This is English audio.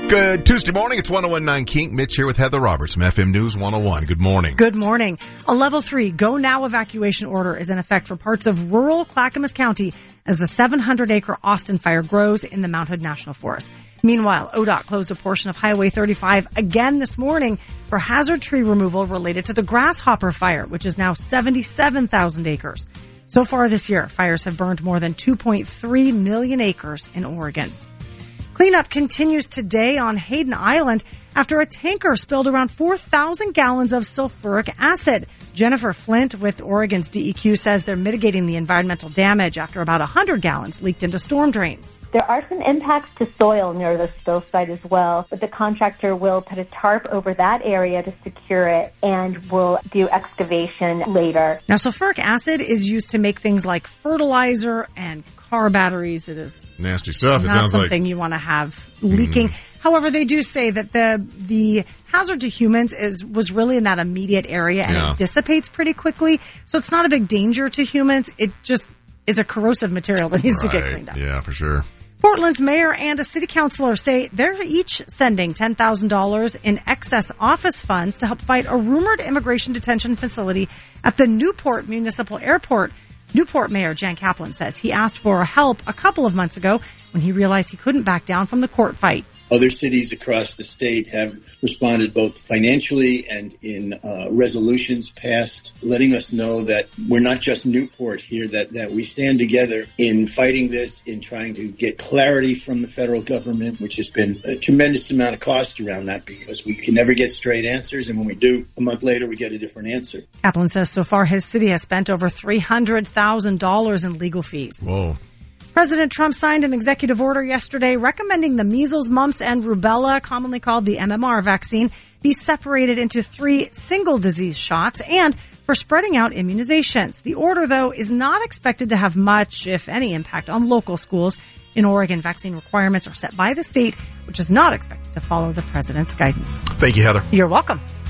Good Tuesday morning. It's 101.9 Kink. Mitch here with Heather Roberts from FM News 101. Good morning. Good morning. A level 3 go now evacuation order is in effect for parts of rural Clackamas County as the 700-acre Austin fire grows in the Mount Hood National Forest. Meanwhile, ODOT closed a portion of Highway 35 again this morning for hazard tree removal related to the Grasshopper fire, which is now 77,000 acres. So far this year, fires have burned more than 2.3 million acres in Oregon. Cleanup continues today on Hayden Island after a tanker spilled around 4,000 gallons of sulfuric acid. Jennifer Flint with Oregon's DEQ says they're mitigating the environmental damage after about 100 gallons leaked into storm drains. There are some impacts to soil near the spill site as well, but the contractor will put a tarp over that area to secure it and will do excavation later. Now, sulfuric acid is used to make things like fertilizer and car batteries. It is nasty stuff. Not it sounds something you want to have leaking. However, they do say that the hazard to humans was really in that immediate area and it dissipates pretty quickly. So it's not a big danger to humans. It just is a corrosive material that needs to get cleaned up. Yeah, for sure. Portland's mayor and a city councilor say they're each sending $10,000 in excess office funds to help fight a rumored immigration detention facility at the Newport Municipal Airport. Newport Mayor Jan Kaplan says he asked for help a couple of months ago when he realized he couldn't back down from the court fight. Other cities across the state have responded both financially and in resolutions passed, letting us know that we're not just Newport here, that we stand together in fighting this, in trying to get clarity from the federal government, which has been a tremendous amount of cost around that because we can never get straight answers. And when we do, a month later, we get a different answer. Kaplan says so far his city has spent over $300,000 in legal fees. Whoa. President Trump signed an executive order yesterday recommending the measles, mumps, and rubella, commonly called the MMR vaccine, be separated into 3 single disease shots and for spreading out immunizations. The order, though, is not expected to have much, if any, impact on local schools. In Oregon, vaccine requirements are set by the state, which is not expected to follow the president's guidance. Thank you, Heather. You're welcome.